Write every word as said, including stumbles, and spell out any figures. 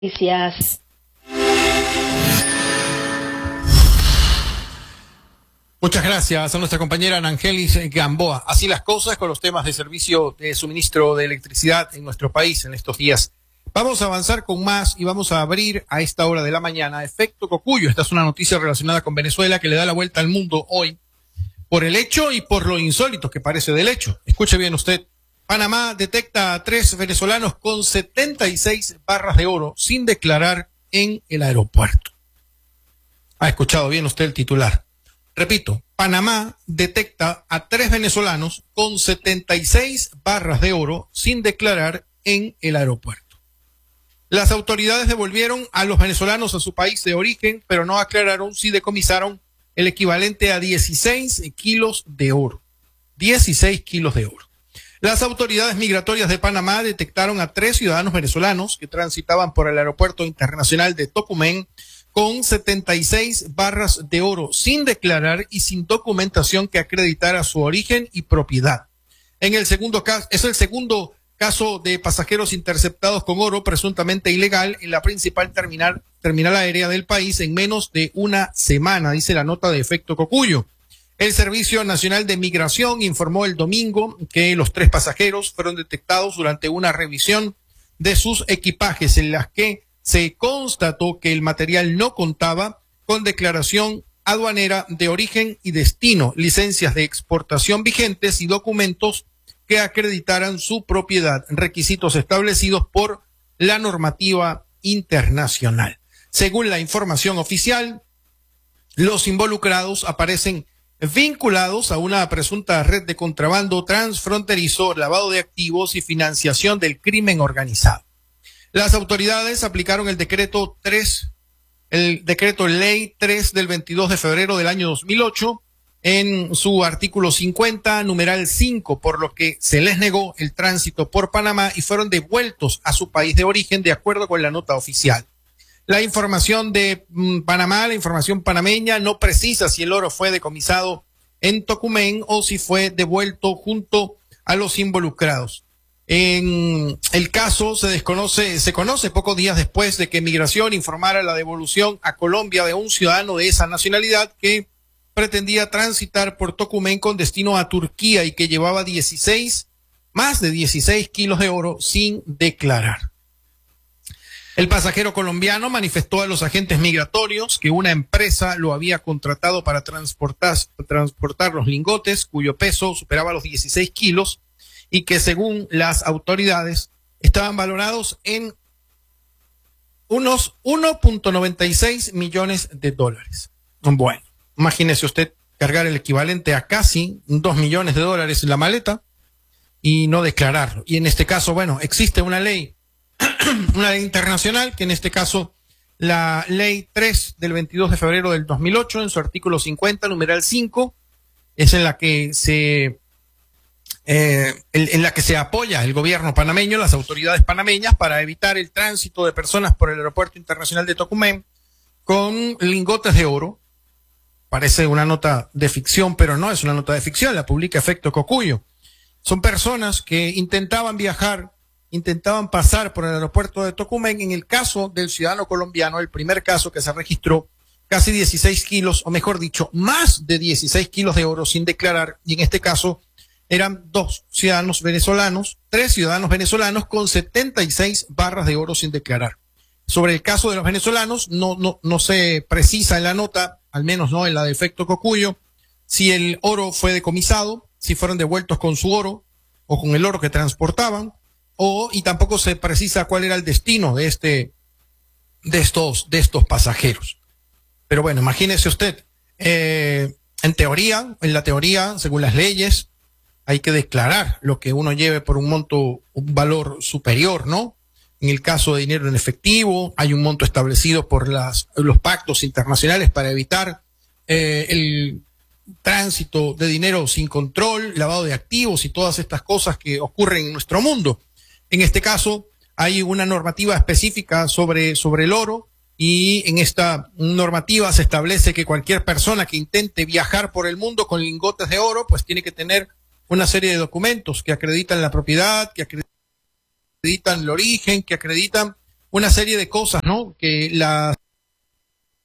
Noticias. Muchas gracias a nuestra compañera Anangelis Gamboa. Así las cosas con los temas de servicio de suministro de electricidad en nuestro país en estos días. Vamos a avanzar con más y vamos a abrir a esta hora de la mañana efecto Cocuyo. Esta es una noticia relacionada con Venezuela que le da la vuelta al mundo hoy por el hecho y por lo insólito que parece del hecho. Escuche bien usted. Panamá detecta a tres venezolanos con setenta y seis barras de oro sin declarar en el aeropuerto. Ha escuchado bien usted el titular. Repito, Panamá detecta a tres venezolanos con setenta y seis barras de oro sin declarar en el aeropuerto. Las autoridades devolvieron a los venezolanos a su país de origen, pero no aclararon si decomisaron el equivalente a dieciséis kilos de oro. dieciséis kilos de oro. Las autoridades migratorias de Panamá detectaron a tres ciudadanos venezolanos que transitaban por el aeropuerto internacional de Tocumen con setenta y seis barras de oro sin declarar y sin documentación que acreditara su origen y propiedad. En el segundo caso, es el segundo caso de pasajeros interceptados con oro presuntamente ilegal en la principal terminal, terminal aérea del país en menos de una semana, dice la nota de efecto Cocuyo. El Servicio Nacional de Migración informó el domingo que los tres pasajeros fueron detectados durante una revisión de sus equipajes en las que se constató que el material no contaba con declaración aduanera de origen y destino, licencias de exportación vigentes y documentos que acreditaran su propiedad, requisitos establecidos por la normativa internacional. Según la información oficial, los involucrados aparecen vinculados a una presunta red de contrabando transfronterizo, lavado de activos y financiación del crimen organizado. Las autoridades aplicaron el decreto tres, el decreto ley tres del veintidós de febrero del año dos mil ocho en su artículo cincuenta, numeral cinco, por lo que se les negó el tránsito por Panamá y fueron devueltos a su país de origen de acuerdo con la nota oficial. La información de mm, Panamá, la información panameña, no precisa si el oro fue decomisado en Tocumen o si fue devuelto junto a los involucrados. En el caso se desconoce, se conoce pocos días después de que Migración informara la devolución a Colombia de un ciudadano de esa nacionalidad que pretendía transitar por Tocumen con destino a Turquía y que llevaba dieciséis, más de dieciséis kilos de oro sin declarar. El pasajero colombiano manifestó a los agentes migratorios que una empresa lo había contratado para transportar, transportar los lingotes cuyo peso superaba los dieciséis kilos y que según las autoridades estaban valorados en unos uno punto noventa y seis millones de dólares. Bueno, imagínese usted cargar el equivalente a casi dos millones de dólares en la maleta y no declararlo. Y en este caso, bueno, existe una ley una ley internacional, que en este caso la ley tres del veintidós de febrero del dos mil ocho, en su artículo cincuenta, numeral cinco, es en la que se eh, en, en la que se apoya el gobierno panameño, las autoridades panameñas, para evitar el tránsito de personas por el aeropuerto internacional de Tocumen con lingotes de oro. Parece una nota de ficción, pero no es una nota de ficción, la publica Efecto Cocuyo. Son personas que intentaban viajar intentaban pasar por el aeropuerto de Tocumen. En el caso del ciudadano colombiano, el primer caso que se registró, casi dieciséis kilos, o mejor dicho, más de dieciséis kilos de oro sin declarar, y en este caso eran dos ciudadanos venezolanos, tres ciudadanos venezolanos con setenta y seis barras de oro sin declarar. Sobre el caso de los venezolanos, no, no, no se precisa en la nota, al menos no en la de Efecto Cocuyo, si el oro fue decomisado, si fueron devueltos con su oro o con el oro que transportaban, o y tampoco se precisa cuál era el destino de este de estos de estos pasajeros. Pero bueno, imagínese usted, eh, en teoría, en la teoría, según las leyes, hay que declarar lo que uno lleve por un monto, un valor superior, ¿no? En el caso de dinero en efectivo, hay un monto establecido por las los pactos internacionales para evitar eh, el tránsito de dinero sin control, lavado de activos y todas estas cosas que ocurren en nuestro mundo. En este caso, hay una normativa específica sobre, sobre el oro y en esta normativa se establece que cualquier persona que intente viajar por el mundo con lingotes de oro, pues tiene que tener una serie de documentos que acreditan la propiedad, que acreditan el origen, que acreditan una serie de cosas, ¿no? Que las